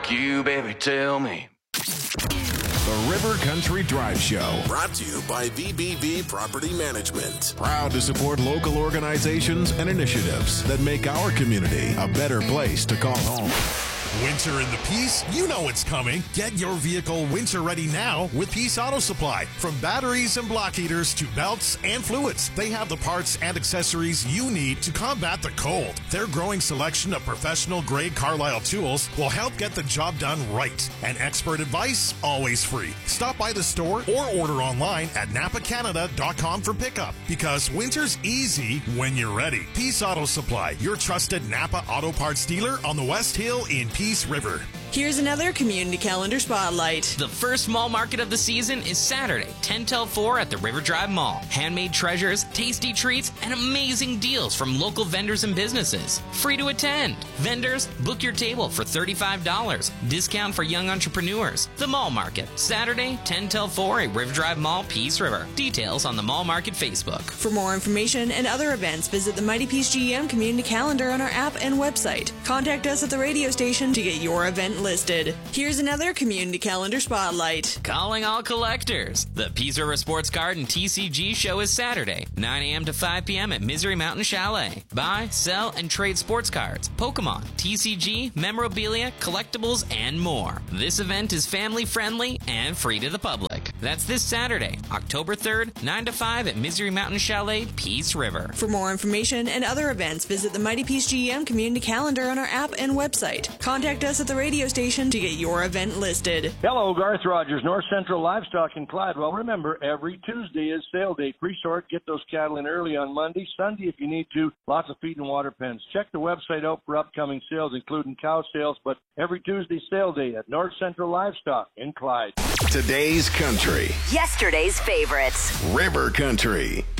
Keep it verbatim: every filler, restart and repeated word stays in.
like you, baby, tell me. The River Country Drive Show. Brought to you by V B V Property Management. Proud to support local organizations and initiatives that make our community a better place to call home. Winter in the Peace, you know it's coming. Get your vehicle winter ready now with Peace Auto Supply. From batteries and block heaters to belts and fluids, they have the parts and accessories you need to combat the cold. Their growing selection of professional grade Carlisle tools will help get the job done right. And expert advice, always free. Stop by the store or order online at napa canada dot com for pickup, because winter's easy when you're ready. Peace Auto Supply, your trusted Napa Auto Parts dealer on the West Hill in Peace River. Here's another community calendar spotlight. The first mall market of the season is Saturday, ten till four at the River Drive Mall. Handmade treasures, tasty treats, and amazing deals from local vendors and businesses. Free to attend. Vendors, book your table for thirty-five dollars. Discount for young entrepreneurs. The Mall Market, Saturday, ten till four at River Drive Mall, Peace River. Details on the Mall Market Facebook. For more information and other events, visit the Mighty Peace G M community calendar on our app and website. Contact us at the radio station to get your event listed. Here's another community calendar spotlight. Calling all collectors. The Peace River Sports Card and T C G show is Saturday, nine a.m. to five p.m. at Misery Mountain Chalet. Buy, sell, and trade sports cards, Pokemon, T C G, memorabilia, collectibles, and more. This event is family friendly and free to the public. That's this Saturday, October third, nine to five at Misery Mountain Chalet, Peace River. For more information and other events, visit the Mighty Peace G M community calendar on our app and website. Contact us at the radio station to get your event listed. Hello, Garth Rogers, North Central Livestock in Clyde. Well, remember, every Tuesday is sale day. Pre-sort, get those cattle in early on Monday. Sunday, if you need to, lots of feed and water pens. Check the website out for upcoming sales, including cow sales, but every Tuesday sale day at North Central Livestock in Clyde. Today's country. Yesterday's favorites. River Country.